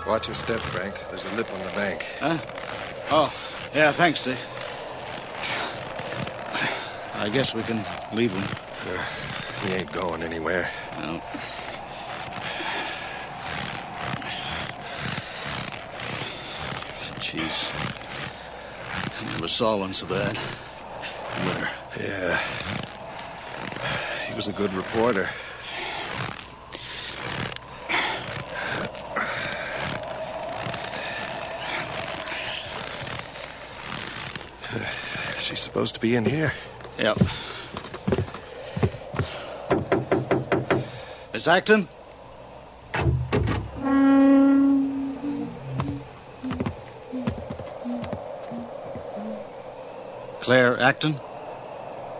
Watch your step, Frank. There's a lip on the bank. Huh? Oh, yeah, thanks, Dick. I guess we can leave him. He ain't going anywhere. No. Jeez. I never saw one so bad. Winter. Yeah. He was a good reporter. She's supposed to be in here. Yep. Miss Acton? Claire Acton?